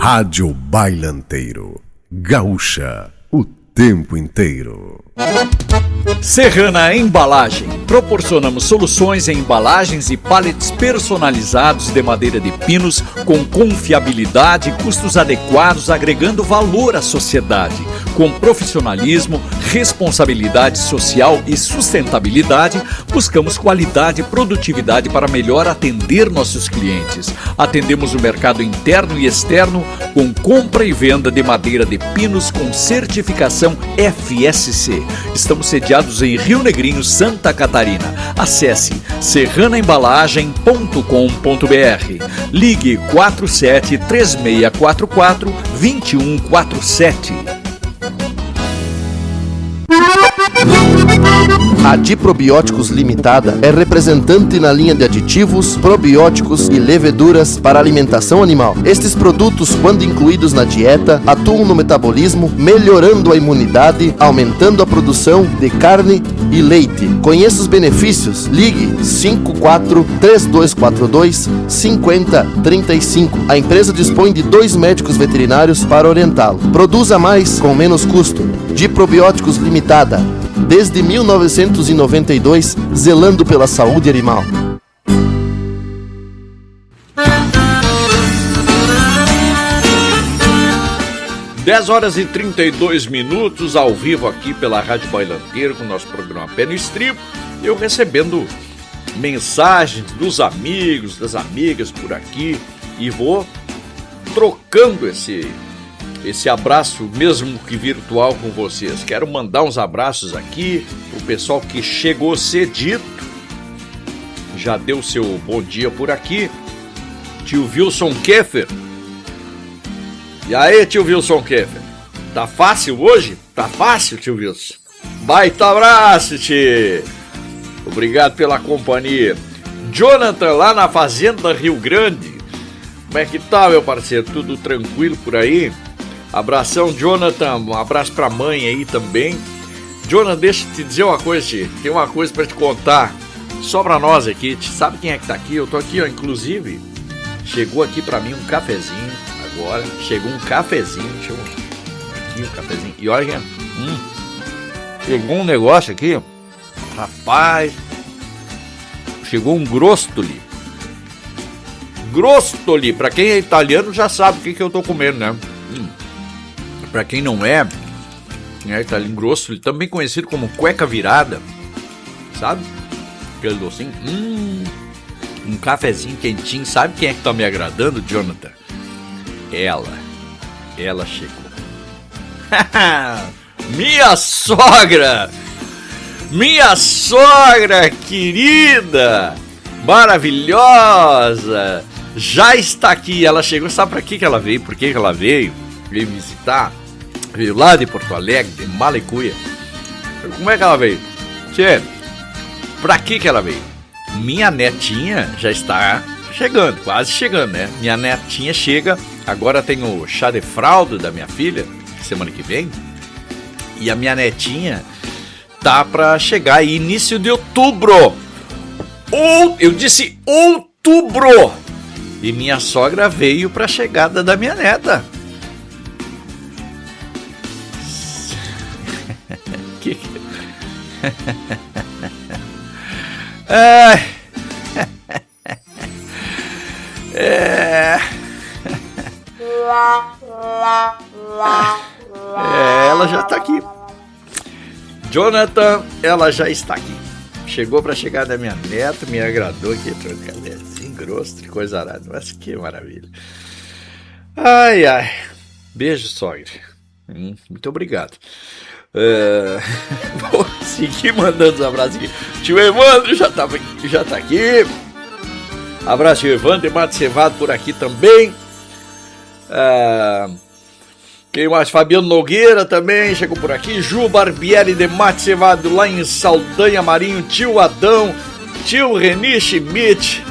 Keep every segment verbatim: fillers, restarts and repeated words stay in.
Rádio Bailanteiro. Gaúcha, o tempo inteiro. Serrana Embalagem. Proporcionamos soluções em embalagens e pallets personalizados de madeira de pinos com confiabilidade e custos adequados, agregando valor à sociedade. Com profissionalismo, responsabilidade social e sustentabilidade, buscamos qualidade e produtividade para melhor atender nossos clientes. Atendemos o mercado interno e externo com compra e venda de madeira de pinos com certificação F S C. Estamos sediados em Rio Negrinho, Santa Catarina. Acesse serrana embalagem ponto com ponto b r. Ligue quatro sete três seis quatro quatro dois um quatro sete. A Diprobióticos Limitada é representante na linha de aditivos, probióticos e leveduras para alimentação animal. Estes produtos, quando incluídos na dieta, atuam no metabolismo, melhorando a imunidade, aumentando a produção de carne e leite. Conheça os benefícios? Ligue cinco quatro três dois quatro dois cinco zero três cinco. A empresa dispõe de dois médicos veterinários para orientá-lo. Produza mais com menos custo. Diprobióticos Limitada. Desde mil novecentos e noventa e dois, zelando pela saúde animal. dez horas e trinta e dois minutos, ao vivo aqui pela Rádio Bailanteiro, com o nosso programa Pé no Estribo. Eu recebendo mensagens dos amigos, das amigas por aqui, e vou trocando esse... esse abraço, mesmo que virtual, com vocês. Quero mandar uns abraços aqui pro pessoal que chegou cedito, já deu seu bom dia por aqui. Tio Wilson Keffer. E aí, tio Wilson Keffer? Tá fácil hoje? Tá fácil, tio Wilson? Baita abraço, tio. Obrigado pela companhia. Jonathan, lá na Fazenda Rio Grande. Como é que tá, meu parceiro? Tudo tranquilo por aí? Abração, Jonathan, um abraço pra mãe aí também. Jonathan, deixa eu te dizer uma coisa, tia. Tem uma coisa pra te contar, só pra nós aqui. Sabe quem é que tá aqui? Eu tô aqui, ó, inclusive, chegou aqui pra mim um cafezinho, agora, chegou um cafezinho, deixa eu... aqui um cafezinho, e olha, hum, chegou um negócio aqui, rapaz, chegou um grostoli. Grostoli, pra quem é italiano já sabe o que que eu tô comendo, né? Hum. Pra quem não é, é italiano, grostoli, também conhecido como cueca virada, sabe? Aquele docinho, hum, um cafezinho quentinho. Sabe quem é que tá me agradando, Jonathan? Ela, ela chegou. Minha sogra, minha sogra querida, maravilhosa, já está aqui. Ela chegou, sabe pra que que ela veio? Por que que ela veio? Veio visitar, veio lá de Porto Alegre, de Malicuia. Como é que ela veio? Tchê, pra que que ela veio? Minha netinha já está chegando, quase chegando, né? Minha netinha chega, agora tem o chá de fralda da minha filha, semana que vem. E a minha netinha tá pra chegar aí, início de outubro. Ou, eu disse outubro. E minha sogra veio pra chegada da minha neta. Que... é... é... é... ela já tá aqui. Jonathan, ela já está aqui. Chegou pra chegar da minha neta, me agradou aqui, trocadilhozinho grosso, de coisa arada. Mas que maravilha. Ai, ai. Beijo, sogra. Hum, muito obrigado. Uh, vou seguir mandando os abraços aqui. Tio Evandro já tá, já tá aqui. Abraço, tio Evandro. Mato Cevado por aqui também. Uh, quem mais? Fabiano Nogueira também chegou por aqui. Ju Barbieri de Mato Cevado lá em Saldanha Marinho. Tio Adão. Tio Reni Schmidt.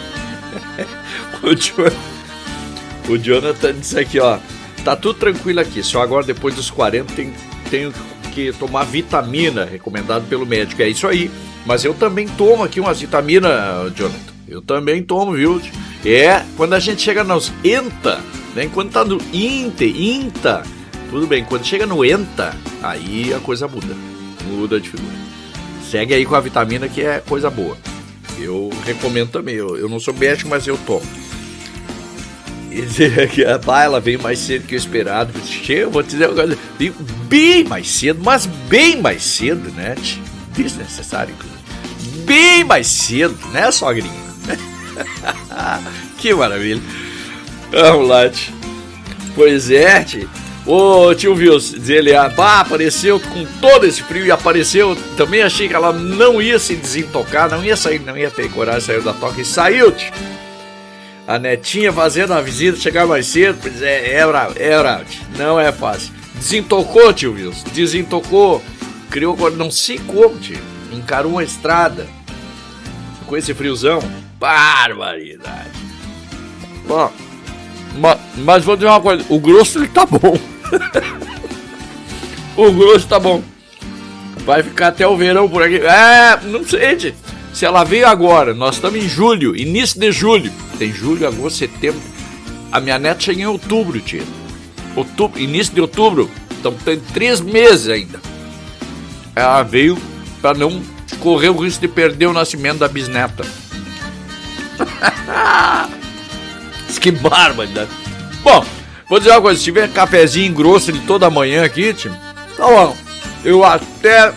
o, jo... o Jonathan disse aqui, ó. Tá tudo tranquilo aqui. Só agora depois dos quarenta tem, tenho que tomar vitamina, recomendado pelo médico. É isso aí. Mas eu também tomo aqui umas vitaminas, Jonathan. Eu também tomo, viu? É, quando a gente chega nos enta, Né? Enquanto tá no inte, inta, tudo bem. Quando chega no enta, aí a coisa muda. Muda de figura. Segue aí com a vitamina que é coisa boa. Eu recomendo também. Eu, eu não sou médico, mas eu tomo. E dizer que a ela veio mais cedo que o esperado. Eu vou te dizer uma coisa. Veio bem mais cedo, mas bem mais cedo, né? Desnecessário. Bem mais cedo, né, sogrinha? Que maravilha. Vamos lá, tio. Pois é, tio. Ô, tio Wilson, diz ele, ah, apareceu com todo esse frio e apareceu. Também achei que ela não ia se desintocar, não ia sair, não ia ter coragem, saiu da toca e saiu, tio. A netinha fazendo a visita, chegar mais cedo, pois é, é bravo, é bravo, não é fácil. Desintocou, tio Wilson, desintocou, criou, não sei como, tio, encarou uma estrada, com esse friozão, barbaridade. Bom, mas, mas vou dizer uma coisa, o grosso ele tá bom, o grosso tá bom, vai ficar até o verão por aqui, é, não sei, tio. Se ela veio agora, nós estamos em julho, início de julho. Tem julho, agosto, setembro. A minha neta chega em outubro, tio. Outubro, início de outubro. Então tem três meses ainda. Ela veio para não correr o risco de perder o nascimento da bisneta. Que barbaridade. Bom, vou dizer uma coisa. Se tiver cafezinho grosso de toda manhã aqui, tio, tá bom. Eu até...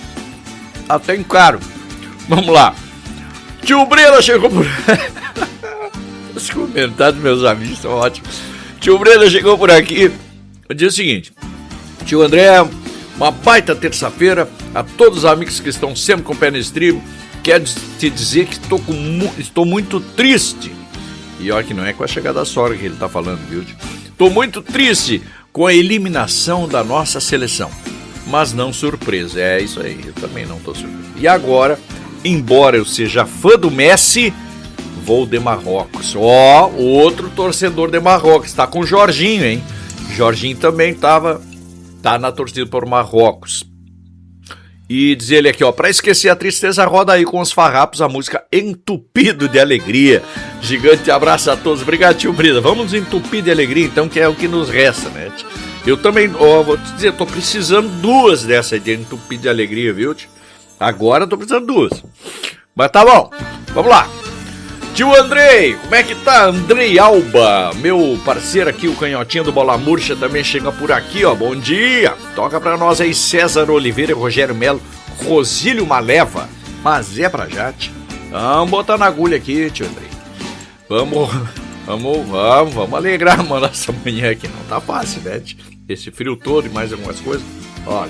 Até encaro. Vamos lá. Tio Breno chegou por... Os comentários dos meus amigos são ótimos. Tio Breno chegou por aqui. Eu disse o seguinte. Tio André, uma baita terça-feira. A todos os amigos que estão sempre com o pé no estribo. Quero te dizer que estou, com mu... estou muito triste. E olha que não é com a chegada da sogra que ele está falando, viu? Estou muito triste com a eliminação da nossa seleção. Mas não surpresa. É isso aí. Eu também não estou surpreso. E agora... Embora eu seja fã do Messi, vou de Marrocos. Ó, oh, outro torcedor de Marrocos. Está com o Jorginho, hein? Jorginho também estava tá na torcida por Marrocos. E diz ele aqui, ó, para esquecer a tristeza, roda aí com os farrapos a música Entupido de Alegria. Gigante abraço a todos. Obrigado, tio Brida. Vamos entupir de alegria, então, que é o que nos resta, né? Eu também, ó, vou te dizer, tô precisando duas dessas de entupir de alegria, viu, tio? Agora eu tô precisando de duas. Mas tá bom, vamos lá. Tio Andrei, como é que tá? Andrei Alba, meu parceiro aqui, o canhotinho do Bola Murcha, também chega por aqui, ó. Bom dia. Toca pra nós aí César Oliveira e Rogério Melo, Rosílio Maleva. Mas é pra já, tio. Vamos botar na agulha aqui, tio Andrei. Vamos, vamos, vamos, vamos alegrar a nossa manhã aqui. Não tá fácil, né, tio? Esse frio todo e mais algumas coisas. Olha.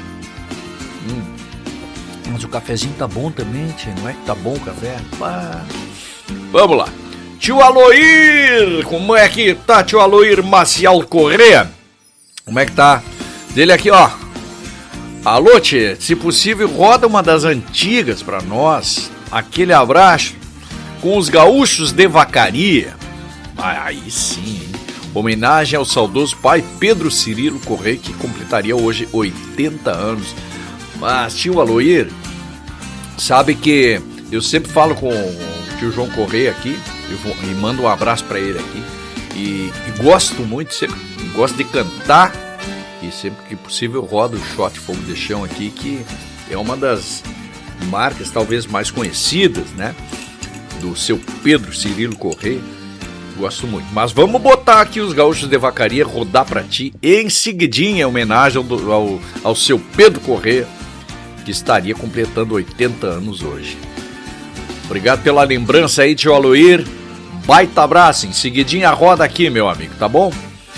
Hum. Mas o cafezinho tá bom também, tio. Não é que tá bom o café? Pá. Vamos lá. Tio Aloir, como é que tá, tio Aloir Maciel Corrêa? Como é que tá? Dele aqui, ó. Alô, tio, se possível, roda uma das antigas pra nós. Aquele abraço com os gaúchos de Vacaria. Ah, aí sim, hein? Homenagem ao saudoso pai Pedro Cirilo Corrêa, que completaria hoje oitenta anos. Mas, tio Aloir, sabe que eu sempre falo com o tio João Corrêa aqui, e mando um abraço para ele aqui, e, e gosto muito, sempre gosto de cantar, e sempre que possível rodo o Shot Fogo de Chão aqui, que é uma das marcas talvez mais conhecidas, né, do seu Pedro Cirilo Corrêa. Gosto muito. Mas vamos botar aqui os gaúchos de Vacaria, rodar pra ti em seguidinha, em homenagem ao, ao, ao seu Pedro Corrêa, que estaria completando oitenta anos hoje. Obrigado pela lembrança aí, tio Aloir. Baita abraço, em seguidinha roda aqui, meu amigo, tá bom?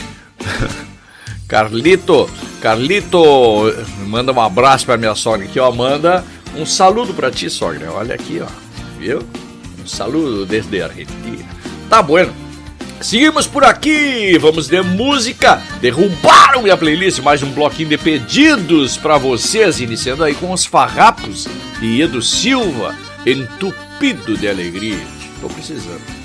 Carlito, Carlito, manda um abraço pra minha sogra aqui, ó. Manda um saludo pra ti, sogra. Olha aqui, ó. Viu? Um saludo desde a Argentina. Tá bueno. Seguimos por aqui, vamos de música. Derrubaram minha playlist, mais um bloquinho de pedidos pra vocês, iniciando aí com os farrapos e Edu Silva, Entupido de Alegria. Tô precisando.